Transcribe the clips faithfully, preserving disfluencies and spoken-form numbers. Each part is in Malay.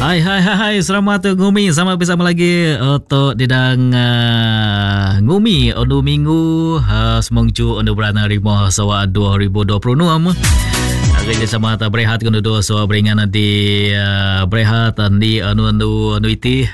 Hai hai hai selamat ngumi sama bersama lagi untuk didang uh, ngumi untuk minggu uh, semongcu untuk berana lima sawa dua ribu dua puluh enam. Kerja sama ta berehat kena do so beringan di uh, berehat di anu anu anu iti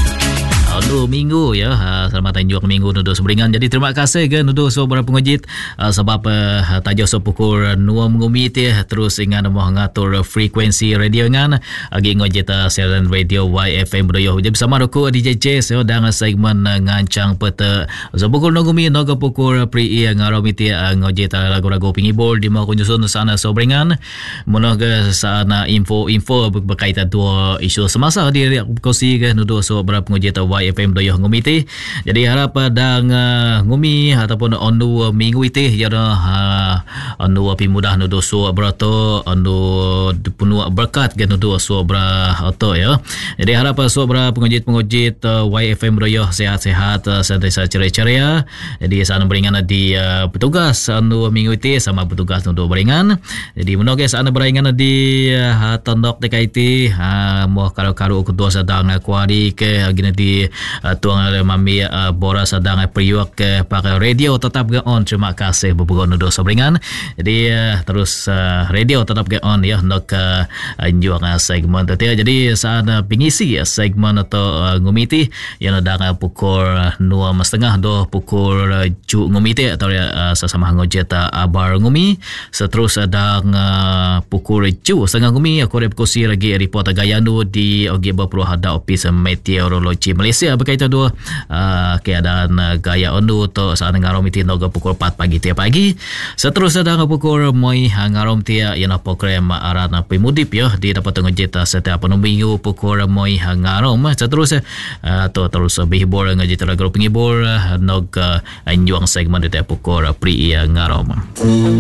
Nudu minggu ya, uh, selamat tanjuk minggu nudu seberingan. Jadi terima kasih ke nudu so berapa pengejit uh, sebab uh, tajuk so pukul dua ngumi ti terus ingat mau ngatur frekuensi radio ngan agi ngojit uh, siaran radio Y F M Bedoyo. Jadi bersama aku D J J so dengan segmen uh, ngancang peta so pukul dua ngumi noga pukul pri ngaromi ti uh, ngojit uh, lagu-lagu pengibol di mau kunjusun sana so beringan monoga sana info-info berkaitan dua isu semasa di kosi ke nudu so berapa pengejit uh, Y F M Doyoh ngumiti. Jadi harap dang uh, ngumi ataupun ondu minggu iti ya uh, ondu api mudah nudu so berato ondu penuh berkat gen nudu so berato ya. Jadi harap so bra pengujit-pengujit uh, Y F M Doyoh sehat-sehat uh, sentiasa ceria-ceria. Jadi sana beringan di uh, petugas ondu minggu iti sama petugas nudu beringan. Jadi menoge sana beringan di uh, tondok T K I T uh, mau karu-karu kedua sedang uh, kuari ke gini di Uh, tuang mami uh, bora sedang uh, periuk ke uh, pakai radio tetap ke on. Terima kasih beberapa nudo sobringan. Jadi uh, terus uh, radio tetap ke on ya untuk uh, anjuang uh, segmen tu ya. Jadi saat uh, pengisi uh, segmen atau uh, ngumiti yang ada uh, pukul dua setengah do pukul uh, cu ngumiti atau uh, sesama ngojet uh, abar ngumi. Seterus ada uh, pukul cu setengah ngumi aku repkosi lagi report gayandu di ogi berpeluh ada ofis meteorologi Malaysia berkaitan dua uh, keadaan uh, gaya ondu untuk saat ngarom ti noga pukul empat pagi tiap pagi. Seterusnya ada pukul moi ngarom tia yang program arana pemudip ya di dapat ngejit setiap minggu pukul moi ngarom. Seterusnya uh, to terus bihibur ngejit lagu penghibur noga anjuang segmen di pukul pri ngarom.